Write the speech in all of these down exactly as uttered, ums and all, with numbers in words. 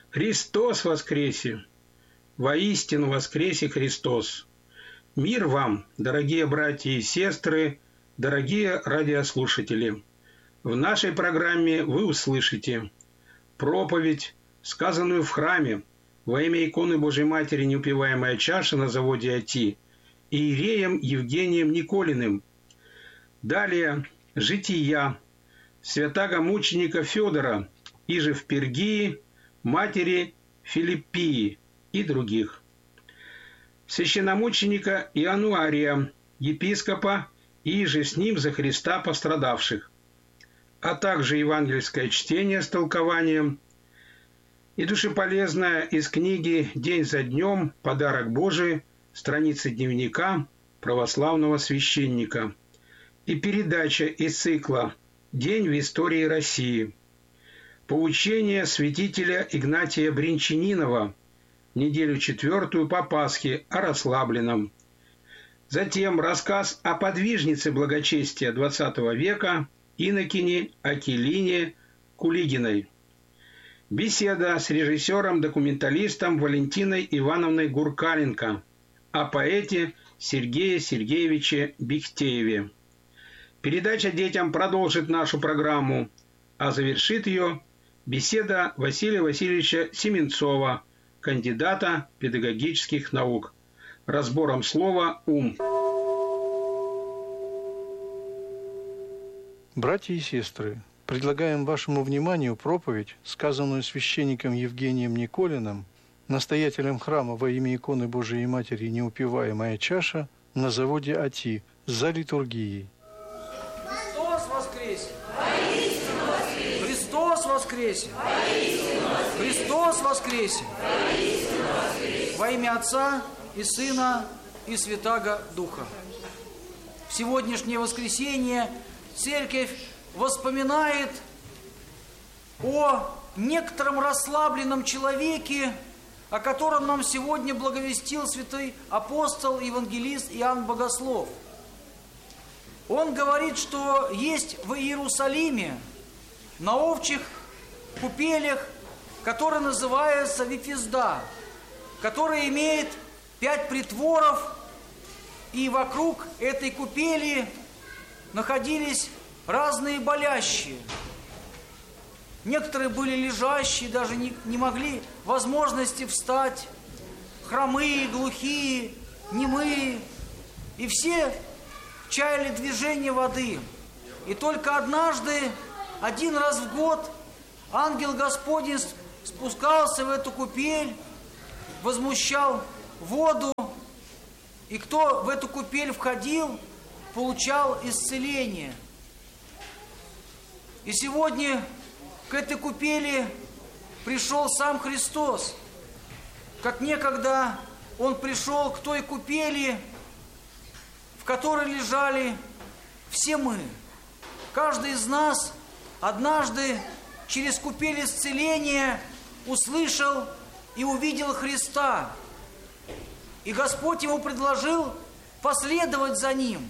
Христос воскресе! Воистину воскресе Христос! Мир вам, дорогие братья и сестры, дорогие радиослушатели! В нашей программе вы услышите проповедь, сказанную в храме во имя иконы Божьей Матери «Неупиваемая чаша» на заводе АТИ иереем Евгением Николиным. Далее жития святаго-мученика Федора, иже в Пергии, матери Филиппии и других. Священномученика Иануария, епископа, и иже с ним за Христа пострадавших, а также евангельское чтение с толкованием и душеполезное из книги «День за днем. Подарок Божий», страницы дневника православного священника и передача из цикла «День в истории России». Поучение святителя Игнатия Бринчанинова, неделю четвертую по Пасхе о расслабленном. Затем рассказ о подвижнице благочестия двадцатого века инокине Акилине Кулигиной. Беседа с режиссером-документалистом Валентиной Ивановной Гуркаленко о поэте Сергее Сергеевиче Бехтееве. Передача детям продолжит нашу программу, а завершит ее беседа Василия Васильевича Семенцова, кандидата педагогических наук, разбором слова «ум». Братья и сестры, предлагаем вашему вниманию проповедь, сказанную священником Евгением Николиным, настоятелем храма во имя иконы Божией Матери «Неупиваемая чаша» на заводе АТИ за литургией. Христос воскресе! Воистину воскресе! Христос воскресе! Воистину воскресе! Христос воскресе! Воистину воскресе! Во имя Отца и Сына и Святаго Духа. В сегодняшнее воскресенье Церковь воспоминает о некотором расслабленном человеке, о котором нам сегодня благовестил святой апостол, евангелист Иоанн Богослов. Он говорит, что есть в Иерусалиме на овчих купелях, которая называется Вифезда, которая имеет пять притворов, и вокруг этой купели находились разные болящие. Некоторые были лежащие, даже не, не могли возможности встать, хромые, глухие, немые, и все чаяли движение воды. И только однажды, один раз в год, ангел Господень спускался в эту купель, возмущал воду, и кто в эту купель входил, получал исцеление. И сегодня к этой купели пришел сам Христос, как некогда Он пришел к той купели, в которой лежали все мы. Каждый из нас однажды через купель исцеления услышал и увидел Христа. И Господь ему предложил последовать за Ним.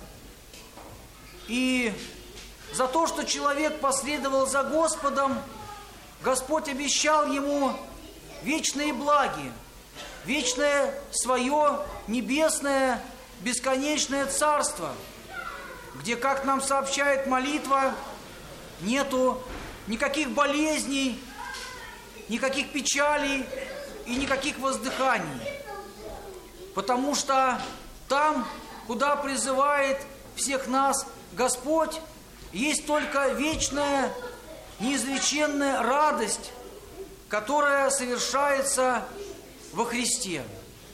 И за то, что человек последовал за Господом, Господь обещал ему вечные благи, вечное свое небесное бесконечное царство, где, как нам сообщает молитва, нету никаких болезней, никаких печалей и никаких воздыханий. Потому что там, куда призывает всех нас Господь, есть только вечная, неизреченная радость, которая совершается во Христе.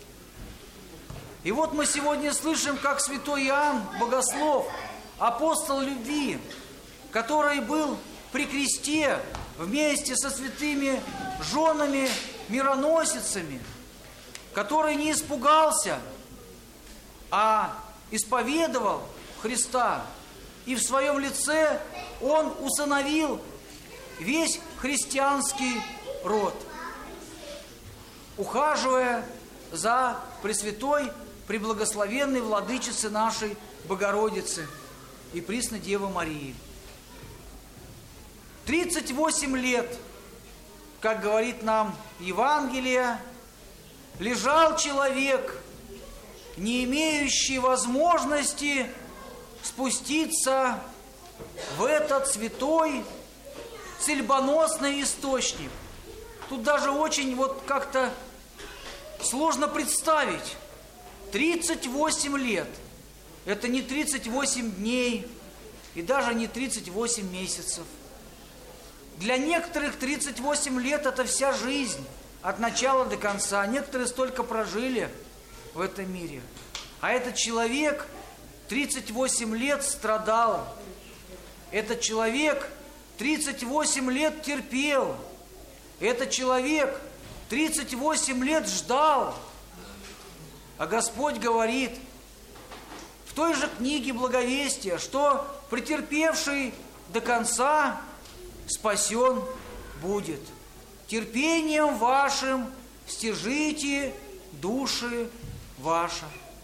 И вот мы сегодня слышим, как святой Иоанн Богослов, апостол любви, который был при кресте вместе со святыми женами, мироносицами, который не испугался, а исповедовал Христа. И в своем лице он усыновил весь христианский род, ухаживая за Пресвятой, Преблагословенной Владычицей нашей Богородицы и Пресной Девы Марии. тридцать восемь лет как говорит нам Евангелие, лежал человек, не имеющий возможности спуститься в этот святой цельбоносный источник. Тут даже очень вот как-то сложно представить. тридцать восемь лет. Это не тридцать восемь дней и даже не тридцать восемь месяцев. Для некоторых тридцать восемь лет – это вся жизнь, от начала до конца. Некоторые столько прожили в этом мире. А этот человек тридцать восемь лет страдал. Этот человек тридцать восемь лет терпел. Этот человек тридцать восемь лет ждал. А Господь говорит в той же книге Благовестия, что претерпевший до конца спасен будет. Терпением вашим стяжите души ваши.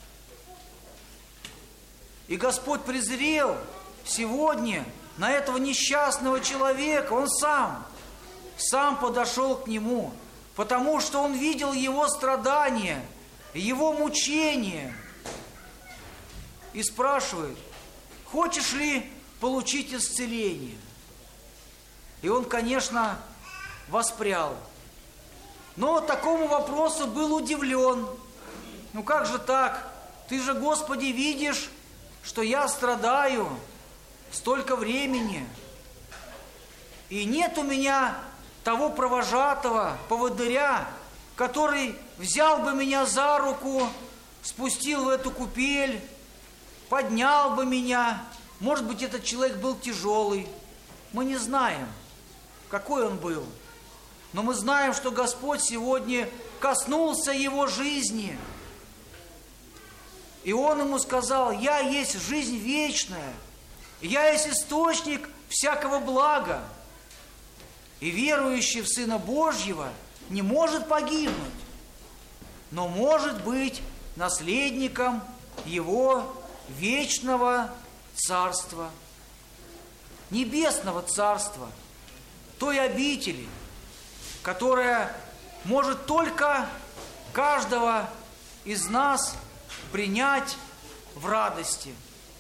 И Господь презрел сегодня на этого несчастного человека. Он сам, сам подошел к нему, потому что он видел его страдания, его мучения. И спрашивает: хочешь ли получить исцеление? И он, конечно, воспрял. Но такому вопросу был удивлен. Ну как же так? Ты же, Господи, видишь, что я страдаю столько времени. И нет у меня того провожатого, поводыря, который взял бы меня за руку, спустил в эту купель, поднял бы меня. Может быть, этот человек был тяжелый. Мы не знаем, какой он был. Но мы знаем, что Господь сегодня коснулся его жизни. И Он ему сказал: я есть жизнь вечная, я есть источник всякого блага. И верующий в Сына Божьего не может погибнуть, но может быть наследником Его вечного Царства, небесного Царства, той обители, которая может только каждого из нас принять в радости.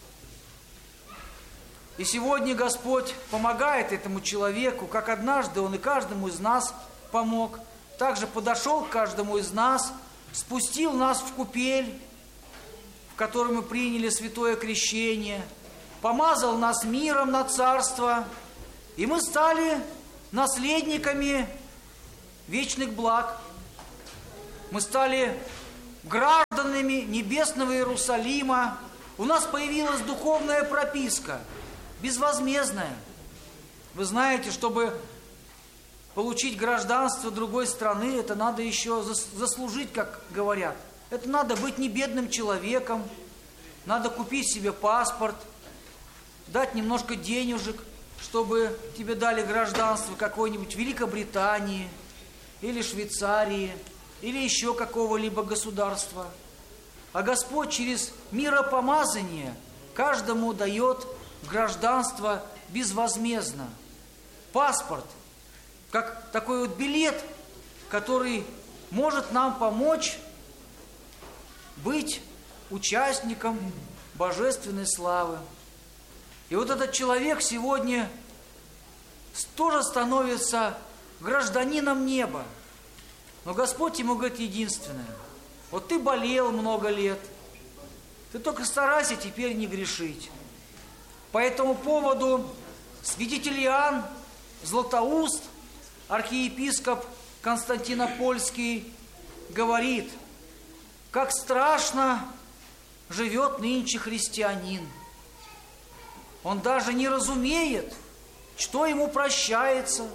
И сегодня Господь помогает этому человеку, как однажды Он и каждому из нас помог. Также подошел к каждому из нас, спустил нас в купель, в которой мы приняли святое крещение, помазал нас миром на царство, и мы стали наследниками вечных благ. Мы стали гражданами небесного Иерусалима. У нас появилась духовная прописка, безвозмездная. Вы знаете, чтобы получить гражданство другой страны, это надо еще заслужить, как говорят. Это надо быть не бедным человеком, надо купить себе паспорт, дать немножко денежек, чтобы тебе дали гражданство какой-нибудь Великобритании или Швейцарии, или еще какого-либо государства. А Господь через миропомазание каждому дает гражданство безвозмездно. Паспорт, как такой вот билет, который может нам помочь быть участником божественной славы. И вот этот человек сегодня тоже становится гражданином неба. Но Господь ему говорит единственное: вот ты болел много лет, ты только старайся теперь не грешить. По этому поводу святитель Иоанн Златоуст, архиепископ Константинопольский, говорит: как страшно живет нынче христианин. Он даже не разумеет, что ему прощается,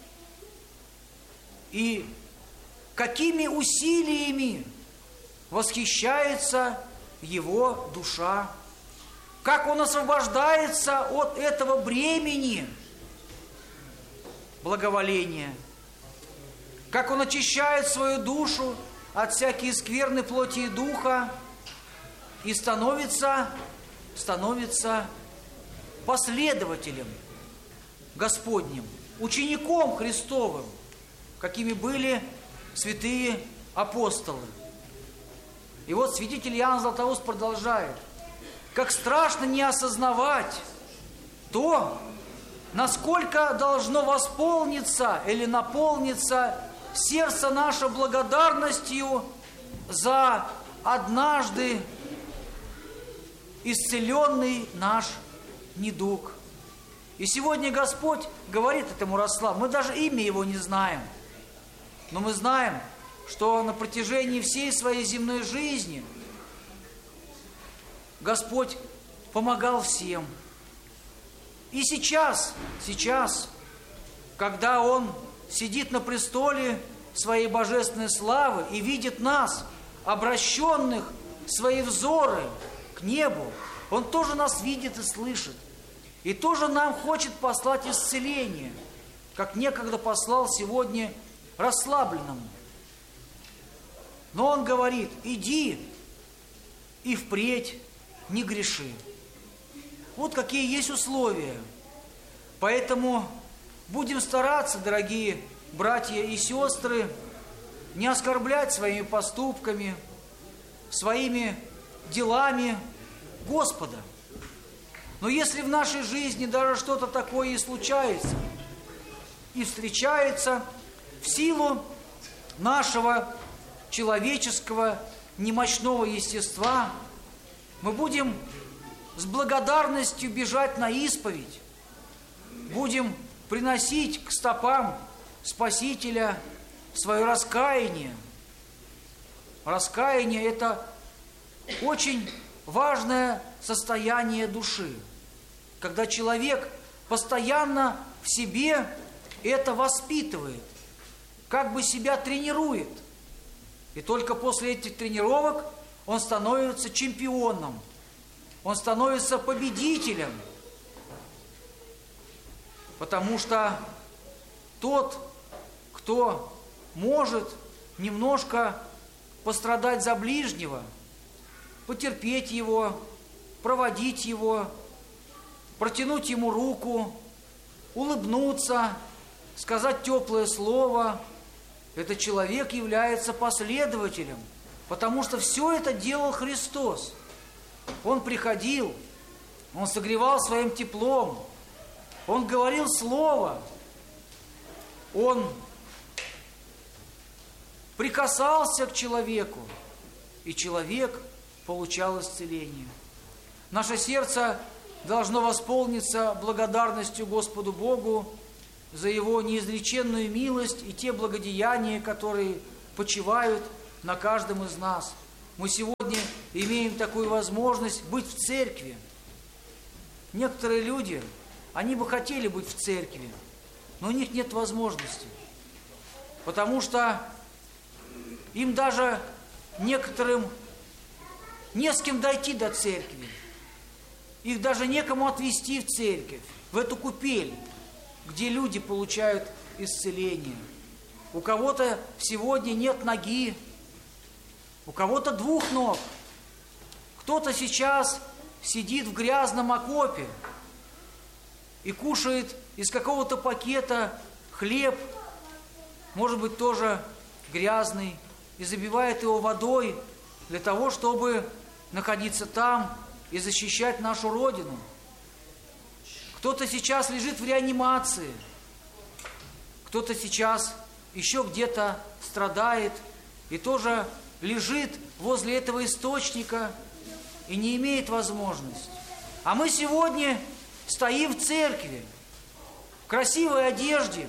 и какими усилиями восхищается его душа, как он освобождается от этого бремени благоволения, как он очищает свою душу от всякой скверны плоти и духа и становится, становится последователем Господним, учеником Христовым, какими были святые апостолы. И вот святитель Иоанн Златоуст продолжает. Как страшно не осознавать то, насколько должно восполниться или наполниться сердце наше благодарностью за однажды исцеленный наш недуг. И сегодня Господь говорит этому Рославу, мы даже имя его не знаем, но мы знаем, что на протяжении всей своей земной жизни Господь помогал всем. И сейчас, сейчас, когда Он сидит на престоле своей божественной славы и видит нас, обращенных свои взоры к небу, Он тоже нас видит и слышит. И тоже нам хочет послать исцеление, как некогда послал сегодня расслабленному. Но Он говорит, иди и впредь не греши. Вот какие есть условия. Поэтому будем стараться, дорогие братья и сестры, не оскорблять своими поступками, своими делами Господа. Но если в нашей жизни даже что-то такое и случается, и встречается, в силу нашего человеческого немощного естества, мы будем с благодарностью бежать на исповедь, будем приносить к стопам Спасителя свое раскаяние. Раскаяние – это очень важное состояние души, когда человек постоянно в себе это воспитывает, как бы себя тренирует. И только после этих тренировок он становится чемпионом, он становится победителем. Потому что тот, кто может немножко пострадать за ближнего, потерпеть его, проводить его, протянуть ему руку, улыбнуться, сказать теплое слово, этот человек является последователем, потому что все это делал Христос. Он приходил, Он согревал своим теплом, Он говорил слово, Он прикасался к человеку, и человек получал исцеление. Наше сердце должно восполниться благодарностью Господу Богу за Его неизреченную милость и те благодеяния, которые почивают на каждом из нас. Мы сегодня имеем такую возможность быть в церкви. Некоторые люди, они бы хотели быть в церкви, но у них нет возможности, потому что им даже некоторым не с кем дойти до церкви. Их даже некому отвезти в церковь, в эту купель, где люди получают исцеление. У кого-то сегодня нет ноги, у кого-то двух ног. Кто-то сейчас сидит в грязном окопе и кушает из какого-то пакета хлеб, может быть, тоже грязный, и забивает его водой для того, чтобы находиться там и защищать нашу Родину. Кто-то сейчас лежит в реанимации, кто-то сейчас еще где-то страдает и тоже лежит возле этого источника и не имеет возможности. А мы сегодня стоим в церкви, в красивой одежде,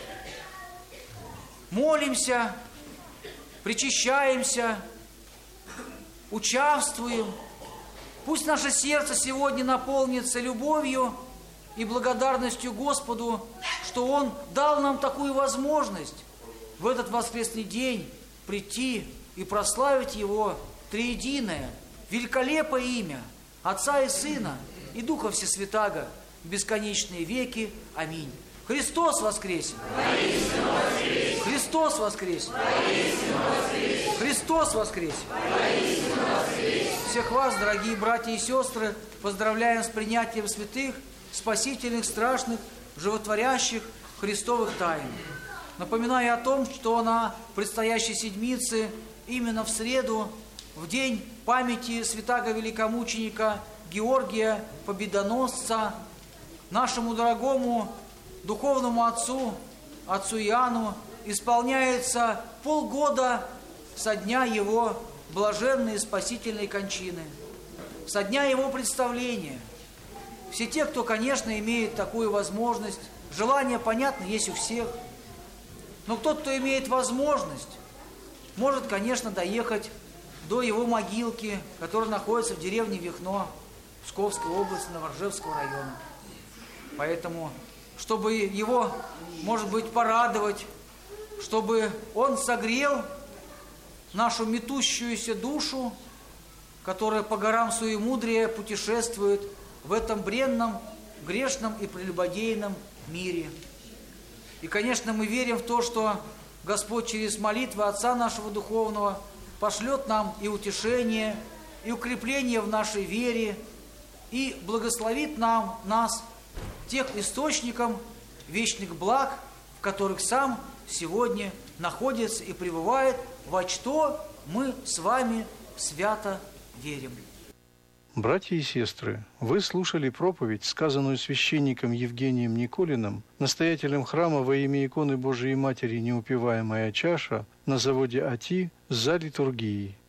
молимся, причащаемся, участвуем. Пусть наше сердце сегодня наполнится любовью и благодарностью Господу, что Он дал нам такую возможность в этот воскресный день прийти и прославить Его триединое, великолепное имя Отца и Сына и Духа Всесвятаго в бесконечные веки. Аминь. Христос воскресе! Христос воскресе! Христос воскресе! Всех вас, дорогие братья и сестры, поздравляем с принятием святых, спасительных, страшных, животворящих Христовых тайн. напоминая о том, что на предстоящей седмице, именно в среду, в день памяти святаго великомученика Георгия Победоносца, нашему дорогому духовному отцу, отцу Иоанну, исполняется полгода со дня его блаженной и спасительной кончины, со дня его представления. Все те, кто, конечно, имеет такую возможность, желание, понятно, есть у всех, но тот, кто имеет возможность, может, конечно, доехать до его могилки, которая находится в деревне Вихно, Псковской области, Новоржевского района. Поэтому, чтобы его, может быть, порадовать, чтобы он согрел нашу метущуюся душу, которая по горам суемудрия путешествует в этом бренном, грешном и прелюбодейном мире. И, конечно, мы верим в то, что Господь через молитвы Отца нашего Духовного пошлет нам и утешение, и укрепление в нашей вере, и благословит нам, нас, тех источником вечных благ, в которых сам сегодня находится и пребывает, во что мы с вами свято верим. Братья и сестры, вы слушали проповедь, сказанную священником Евгением Николиным, настоятелем храма во имя иконы Божией Матери «Неупиваемая чаша» на заводе АТИ за литургией.